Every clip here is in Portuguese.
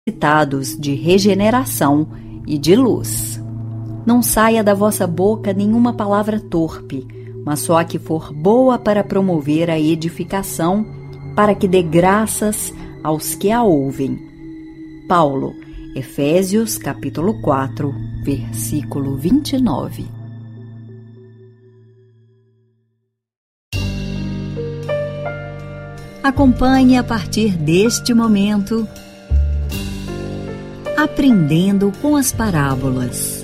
necessitados de regeneração e de luz. Não saia da vossa boca nenhuma palavra torpe, mas só a que for boa para promover a edificação, para que dê graças aos que a ouvem. Paulo, Efésios capítulo 4, versículo 29. Acompanhe a partir deste momento Aprendendo com as Parábolas.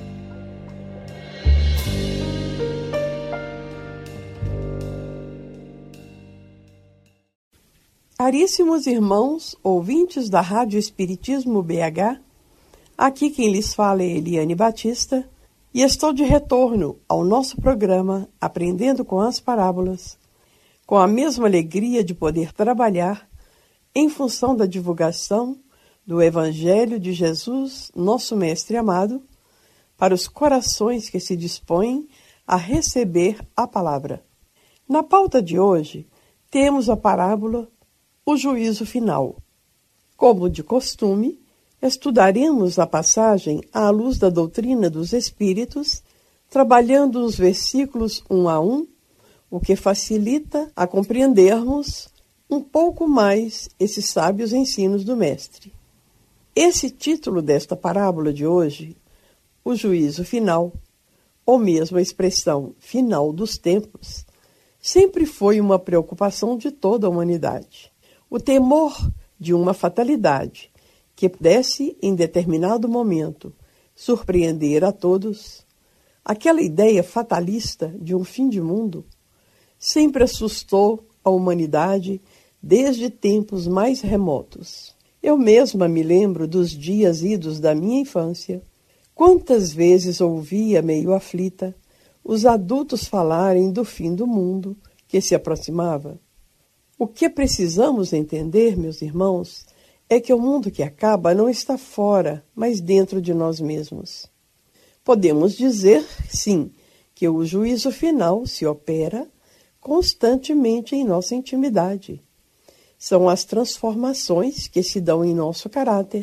Caríssimos irmãos, ouvintes da Rádio Espiritismo BH, aqui quem lhes fala é Eliane Batista e estou de retorno ao nosso programa Aprendendo com as Parábolas, com a mesma alegria de poder trabalhar em função da divulgação do Evangelho de Jesus, nosso Mestre amado, para os corações que se dispõem a receber a palavra. Na pauta de hoje, temos a parábola O Juízo Final. Como de costume, estudaremos a passagem à luz da doutrina dos Espíritos, trabalhando os versículos 1 a 1, o que facilita a compreendermos um pouco mais esses sábios ensinos do Mestre. Esse título desta parábola de hoje, O Juízo Final, ou mesmo a expressão final dos tempos, sempre foi uma preocupação de toda a humanidade. O temor de uma fatalidade que pudesse, em determinado momento, surpreender a todos, aquela ideia fatalista de um fim de mundo, sempre assustou a humanidade desde tempos mais remotos. Eu mesma me lembro dos dias idos da minha infância, quantas vezes ouvia, meio aflita, os adultos falarem do fim do mundo que se aproximava. O que precisamos entender, meus irmãos, é que o mundo que acaba não está fora, mas dentro de nós mesmos. Podemos dizer, sim, que o juízo final se opera constantemente em nossa intimidade. São as transformações que se dão em nosso caráter,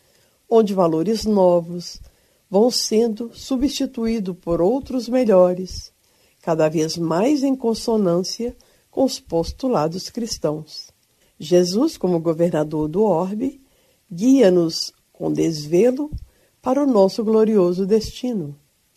onde valores novos vão sendo substituídos por outros melhores, cada vez mais em consonância com os postulados cristãos. Jesus, como governador do orbe, guia-nos com desvelo para o nosso glorioso destino.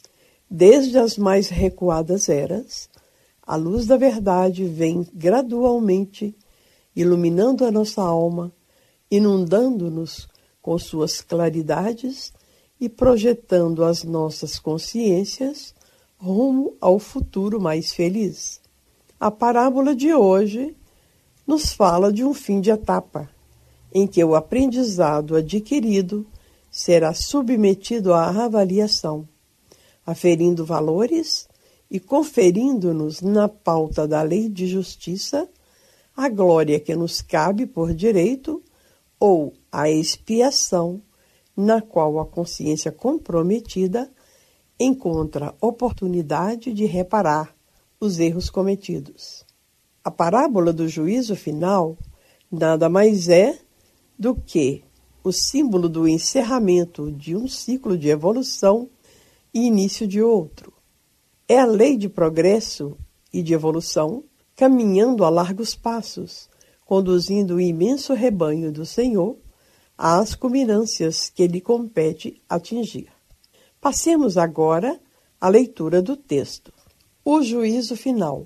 Desde as mais recuadas eras, a luz da verdade vem gradualmente iluminando a nossa alma, inundando-nos com suas claridades e projetando as nossas consciências rumo ao futuro mais feliz. A parábola de hoje nos fala de um fim de etapa, em que o aprendizado adquirido será submetido à avaliação, aferindo valores e conferindo-nos na pauta da lei de justiça a glória que nos cabe por direito ou a expiação na qual a consciência comprometida encontra oportunidade de reparar os erros cometidos. A parábola do juízo final nada mais é do que o símbolo do encerramento de um ciclo de evolução e início de outro. É a lei de progresso e de evolução caminhando a largos passos, conduzindo o imenso rebanho do Senhor às culminâncias que lhe compete atingir. Passemos agora à leitura do texto. O juízo final.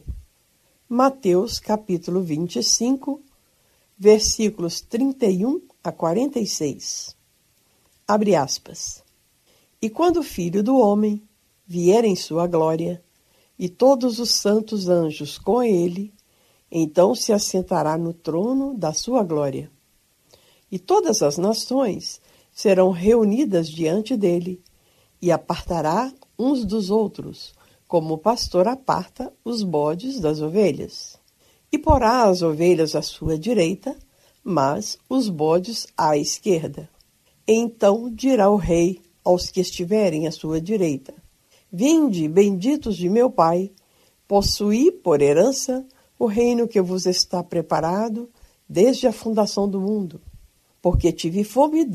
Mateus capítulo 25, versículos 31 a 46. Abre aspas. E quando o Filho do Homem vier em sua glória, e todos os santos anjos com ele, então se assentará no trono da sua glória. E todas as nações serão reunidas diante dele, e apartará uns dos outros, como o pastor aparta os bodes das ovelhas. E porá as ovelhas à sua direita, mas os bodes à esquerda. Então dirá o rei aos que estiverem à sua direita: Vinde, benditos de meu Pai, possuí por herança o reino que vos está preparado desde a fundação do mundo. porque tive fome